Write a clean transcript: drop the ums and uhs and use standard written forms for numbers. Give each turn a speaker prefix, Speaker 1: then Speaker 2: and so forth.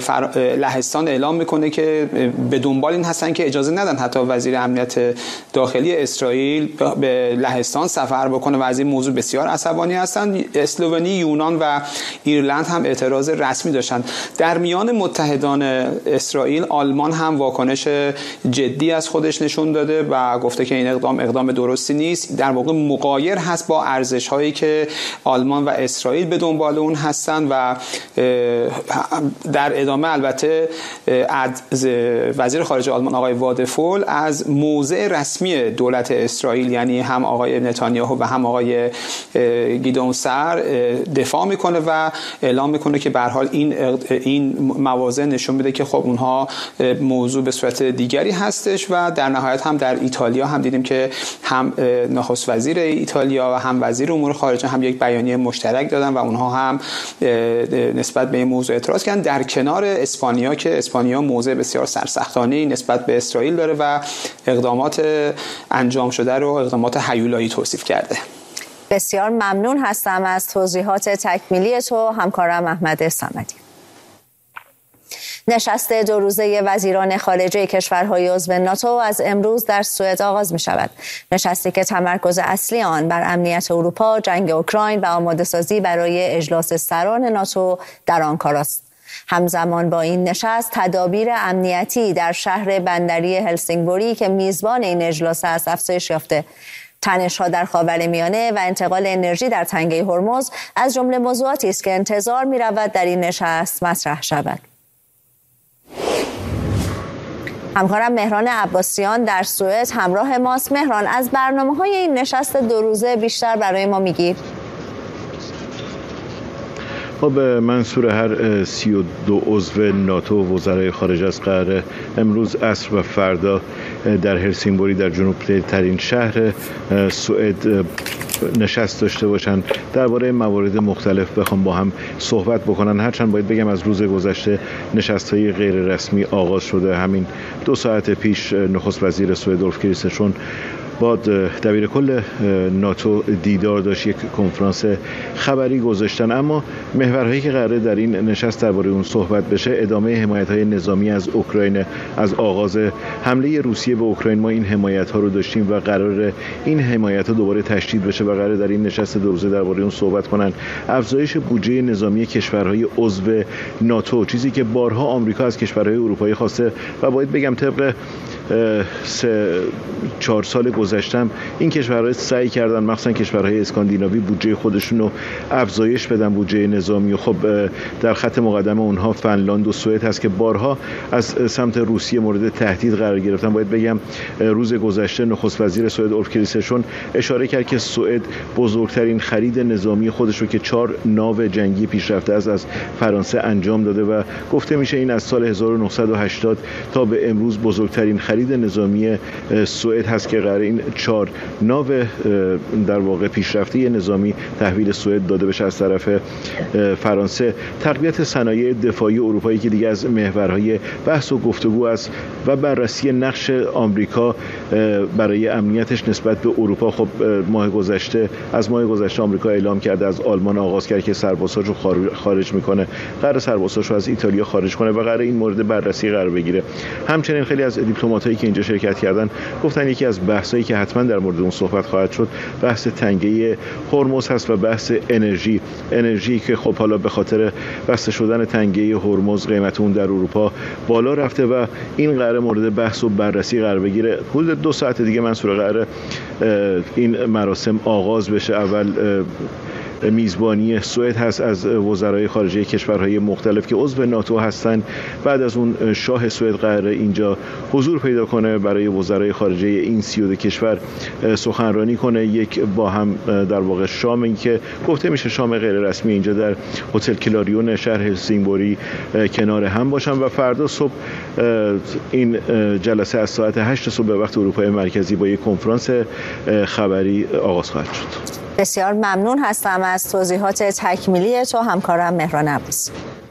Speaker 1: لهستان اعلام میکنه که به دنبال این هستن که اجازه ندن حتی وزیر امنیت داخلی اسرائیل به لهستان سفر بکنه و از این موضوع بسیار عصبانی هستن. اسلوونی، یونان و ایرلند هم اعتراض رسمی داشتن. در میان متحدان اسرائیل آلمان هم واکنش جدی از خودش نشون داده و گفته که این اقدام درستی نیست، در واقع مغایر هست با ارزش‌هایی که آلمان و اسرائیل به دنبال اون هستن. و در ادامه البته وزیر خارجه آلمان آقای وادفول از موضع رسمی دولت اسرائیل، یعنی هم آقای نتانیاهو و هم آقای گیدئون سعر، دفاع میکنه و اعلام میکنه که به هر حال این موازه نشون میده که خب اونها موضوع به صورت دیگری هستش. و در نهایت هم در ایتالیا هم دیدیم که هم نخست وزیر ایتالیا و هم وزیر امور خارجه هم یک بیانیه مشترک دادن و اونها هم نسبت به این موضوع اعتراض کردن، در کنار اسپانیا که اسپانیا موضع بسیار سرسختانه‌ای نسبت به اسرائیل داره و اقدامات انجام شده رو اقدامات هیولایی توصیف کرده.
Speaker 2: بسیار ممنون هستم از توضیحات تکمیلی تو همکارم احمد صمدی. نشست 2 روزه وزیران خارجه کشورهای عضو ناتو از امروز در سوئد آغاز می شود. نشستی که تمرکز اصلی آن بر امنیت اروپا، جنگ اوکراین و آماده سازی برای اجلاس سران ناتو در آنکاراست. همزمان با این نشست تدابیر امنیتی در شهر بندری هلسینگبوری که میزبان این اجلاس است افزایش یافته. تنش‌ها در خاورمیانه و انتقال انرژی در تنگه هرمز از جمله موضوعاتی است که انتظار می‌رود در این نشست مطرح شود. همکارم مهران عباسیان در سوئد همراه ماست. مهران، از برنامه‌های این نشست 2 روزه بیشتر برای ما میگی؟
Speaker 3: خب منصور، هر 32 عضو ناتو و وزرای خارجه از قرار امروز عصر و فردا در هلسینگبوری در جنوب ترین شهر سوئد نشست داشته باشن، درباره موارد مختلف بخوام با هم صحبت بکنن. هرچند باید بگم از روز گذشته نشست‌های غیر رسمی آغاز شده. همین 2 ساعت پیش نخست وزیر سوئد اولف کریسترسون با دبیر کل ناتو دیدار داشت، یک کنفرانس خبری گذاشتن. اما محورهایی که قراره در این نشست درباره اون صحبت بشه، ادامه حمایت‌های نظامی از اوکراین. از آغاز حمله روسیه به اوکراین ما این حمایت‌ها رو داشتیم و قراره این حمایت‌ها دوباره تشدید بشه و قراره در این نشست 2 روزه درباره اون صحبت کنن. افزایش بودجه نظامی کشورهای عضو ناتو، چیزی که بارها آمریکا از کشورهای اروپایی خواسته و باید بگم طبق 3-4 سال گذشتم این کشورها سعی کردن، مخصوصا کشورهای اسکاندیناوی، بودجه خودشون رو افزایش بدن، بودجه نظامی. و خب در خط مقدم اونها فنلاند و سوئد هست که بارها از سمت روسیه مورد تهدید قرار گرفتن. باید بگم روز گذشته نخست وزیر سوئد اولف کریسترسون اشاره کرد که سوئد بزرگترین خرید نظامی خودش رو که 4 ناو جنگی پیشرفته از فرانسه انجام داده و گفته میشه این از سال 1980 تا به امروز بزرگترین خرید نظامی سوئد هست که قراره این 4 ناو در واقع پیشرفته نظامی تحویل سوئد داده بشه از طرف فرانسه. تقویت صنایع دفاعی اروپایی که دیگه از محورهای بحث و گفتگو است و بررسی نقش آمریکا برای امنیتش نسبت به اروپا. خب ماه گذشته آمریکا اعلام کرده از آلمان آغاز کرد که سربازاشو خارج میکنه، قرار سربازاشو از ایتالیا خارج کنه و قرار این مورد بررسی قرار بگیره. همچنین خیلی از دیپلمات‌هایی که اینجا شرکت کردن گفتن یکی از بحثایی که حتما در مورد اون صحبت خواهد شد بحث تنگه هرمز هست و بحث انرژی که خب حالا به خاطر بسته شدن تنگه هرمز قیمت اون در اروپا بالا رفته و این قرار مورد بحث و بررسی قرار بگیره. حدود 2 ساعت دیگه منصور قرار این مراسم آغاز بشه. اول میزبانی سوئد هست از وزرای خارجه کشورهای مختلف که عضو ناتو هستند. بعد از اون شاه سوئد قراره اینجا حضور پیدا کنه، برای وزرای خارجه این 32 کشور سخنرانی کنه. یک با هم در واقع شامی که گفته میشه شام غیر رسمی اینجا در هتل کلاریون شهر هلسینگبوری کنار هم باشن و فردا صبح این جلسه از ساعت 8 صبح به وقت اروپای مرکزی با یک کنفرانس خبری آغاز خواهد شد.
Speaker 2: بسیار ممنون هستم از توضیحات تکمیلی تو همکارم مهران عباسی.